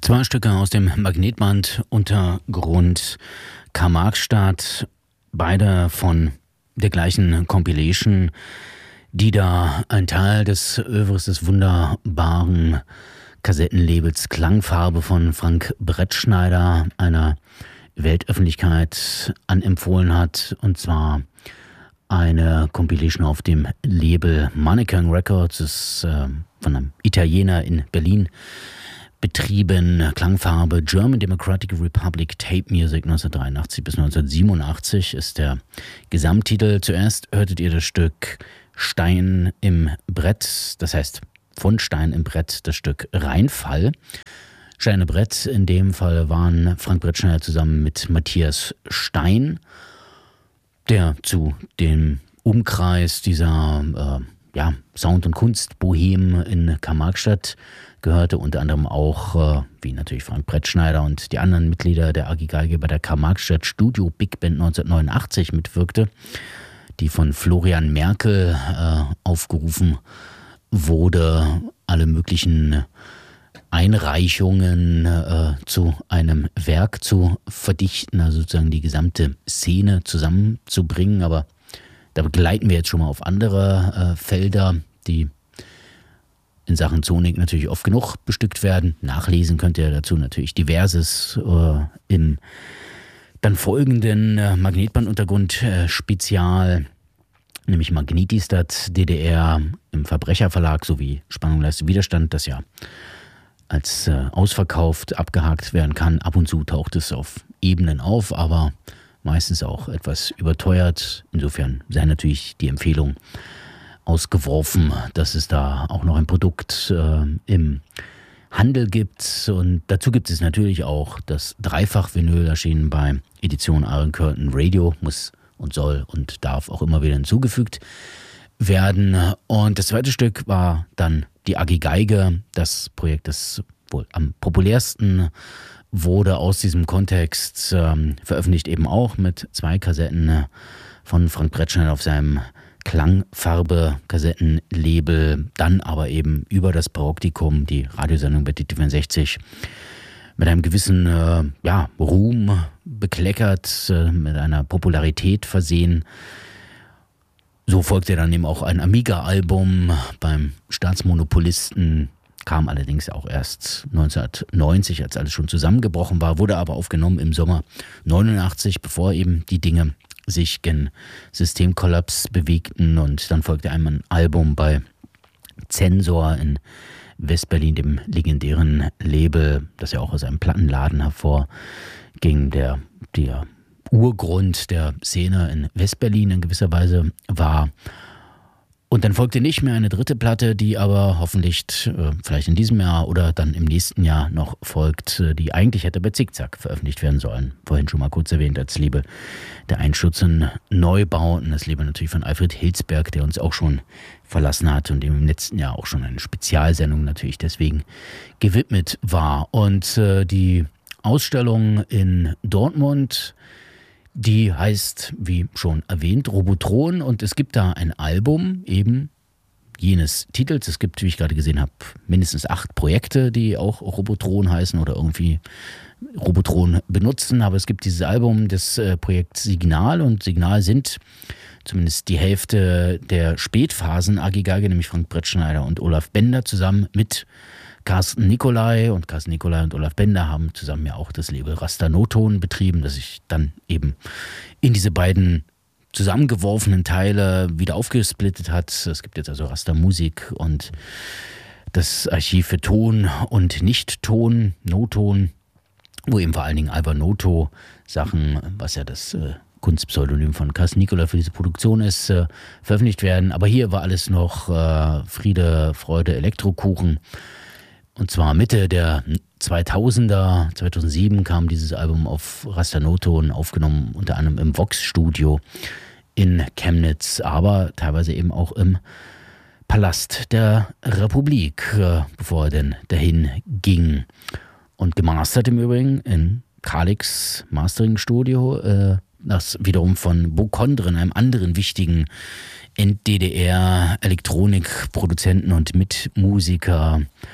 Zwei Stücke aus dem Magnetband Untergrund Karl-Marx-Stadt, beide von der gleichen Compilation, die da ein Teil des Övres des wunderbaren Kassettenlabels Klangfarbe von Frank Brettschneider einer Weltöffentlichkeit anempfohlen hat, und zwar eine Compilation auf dem Label Mannequin Records, das ist von einem Italiener in Berlin betrieben. Klangfarbe German Democratic Republic Tape Music 1983 bis 1987 ist der Gesamttitel. Zuerst hörtet ihr das Stück Stein im Brett, das heißt von Stein im Brett das Stück Rheinfall. Stein im Brett in dem Fall waren Frank Brettschneider zusammen mit Matthias Stein, der zu dem Umkreis dieser Sound- und Kunstbohem in Karl-Marx-Stadt gehörte, unter anderem auch, wie natürlich Frank Brettschneider und die anderen Mitglieder der AG Geige bei der Karl-Marx-Stadt Studio Big Band 1989 mitwirkte, die von Florian Merkel aufgerufen wurde, alle möglichen Einreichungen zu einem Werk zu verdichten, also sozusagen die gesamte Szene zusammenzubringen. Aber da begleiten wir jetzt schon mal auf andere Felder, die in Sachen Sonik natürlich oft genug bestückt werden. Nachlesen könnt ihr dazu natürlich Diverses im dann folgenden Magnetbanduntergrund-Spezial, nämlich Magnetistat DDR im Verbrecherverlag sowie Spannung, Leistung, Widerstand, das ja als ausverkauft abgehakt werden kann. Ab und zu taucht es auf Ebenen auf, aber meistens auch etwas überteuert. Insofern sei natürlich die Empfehlung ausgeworfen, dass es da auch noch ein Produkt im Handel gibt. Und dazu gibt es natürlich auch das Dreifach-Vinyl, erschienen bei Edition Iron Curtain Radio, muss und soll und darf auch immer wieder hinzugefügt werden. Und das zweite Stück war dann die AG Geige, das Projekt, das wohl am populärsten wurde aus diesem Kontext, veröffentlicht eben auch mit 2 Kassetten von Frank Brettschneider auf seinem Klangfarbe-Kassettenlabel, dann aber eben über das Paroptikum, die Radiosendung bei DT64, mit einem gewissen Ruhm bekleckert, mit einer Popularität versehen. So folgte dann eben auch ein Amiga-Album beim Staatsmonopolisten, kam allerdings auch erst 1990, als alles schon zusammengebrochen war, wurde aber aufgenommen im Sommer 89, bevor eben die Dinge sich gen Systemkollaps bewegten, und dann folgte einmal ein Album bei Zensor in Westberlin, dem legendären Label, das ja auch aus einem Plattenladen hervorging, der Urgrund der Szene in Westberlin in gewisser Weise war. Und dann folgte nicht mehr eine dritte Platte, die aber hoffentlich vielleicht in diesem Jahr oder dann im nächsten Jahr noch folgt, die eigentlich hätte bei Zickzack veröffentlicht werden sollen. Vorhin schon mal kurz erwähnt als Liebe der Einschutz in Neubauten. Das Liebe natürlich von Alfred Hilsberg, der uns auch schon verlassen hat und dem im letzten Jahr auch schon eine Spezialsendung natürlich deswegen gewidmet war. Und die Ausstellung in Dortmund, die heißt, wie schon erwähnt, Robotron, und es gibt da ein Album eben jenes Titels. Es gibt, wie ich gerade gesehen habe, mindestens 8 Projekte, die auch Robotron heißen oder irgendwie Robotron benutzen, aber es gibt dieses Album des Projekts Signal, und Signal sind zumindest die Hälfte der Spätphasen AG Geige, nämlich Frank Brettschneider und Olaf Bender zusammen mit Carsten Nicolai, und Carsten Nicolai und Olaf Bender haben zusammen ja auch das Label Rastanoton betrieben, das sich dann eben in diese beiden zusammengeworfenen Teile wieder aufgesplittet hat. Es gibt jetzt also Rastermusik und das Archiv für Ton und Nicht-Ton, No-Ton, wo eben vor allen Dingen Alba Noto Sachen, was ja das Kunstpseudonym von Carsten Nicolai für diese Produktion ist, veröffentlicht werden. Aber hier war alles noch Friede, Freude, Elektrokuchen. Und zwar Mitte der 2000er, 2007 kam dieses Album auf Rastanoton, aufgenommen unter anderem im Vox-Studio in Chemnitz, aber teilweise eben auch im Palast der Republik, bevor er denn dahin ging. Und gemastert im Übrigen in Kalix Mastering Studio, das wiederum von Bo Kondren, einem anderen wichtigen End-DDR-Elektronikproduzenten und Mitmusiker,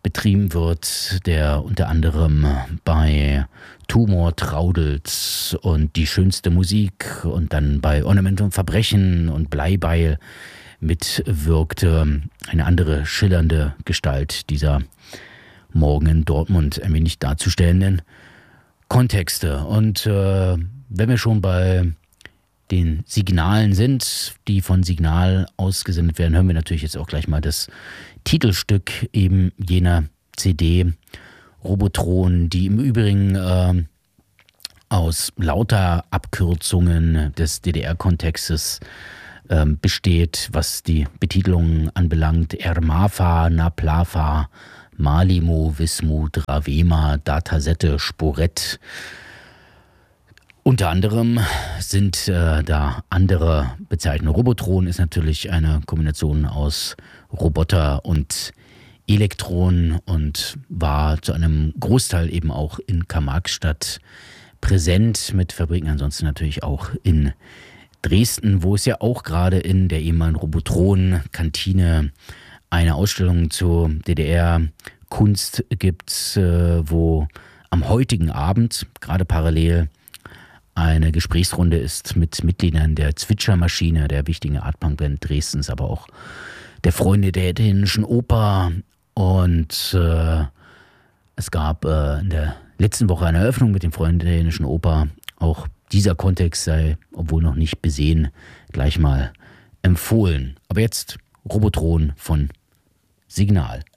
betrieben wird, der unter anderem bei Tumor traudelt und die schönste Musik und dann bei Ornament und Verbrechen und Bleibeil mitwirkte. Eine andere schillernde Gestalt dieser morgen in Dortmund ein wenig darzustellenden Kontexte. Und wenn wir schon bei den Signalen sind, die von Signal ausgesendet werden, hören wir natürlich jetzt auch gleich mal das Titelstück eben jener CD, Robotron, die im Übrigen aus lauter Abkürzungen des DDR-Kontextes besteht, was die Betitelung anbelangt. Ermafa, Naplafa, Malimo, Wismut, Ravema, Datasette, Sporett. Unter anderem sind da andere Bezeichnungen. Robotron ist natürlich eine Kombination aus Roboter und Elektron und war zu einem Großteil eben auch in Karl-Marx-Stadt präsent, mit Fabriken ansonsten natürlich auch in Dresden, wo es ja auch gerade in der ehemaligen Robotron-Kantine eine Ausstellung zur DDR-Kunst gibt, wo am heutigen Abend gerade parallel eine Gesprächsrunde ist mit Mitgliedern der Zwitschermaschine, der wichtigen Art-Punk-Band Dresdens, aber auch der Freunde der Italienischen Oper. Und es gab in der letzten Woche eine Eröffnung mit den Freunden der Italienischen Oper. Auch dieser Kontext sei, obwohl noch nicht besehen, gleich mal empfohlen. Aber jetzt Robotron von Signal.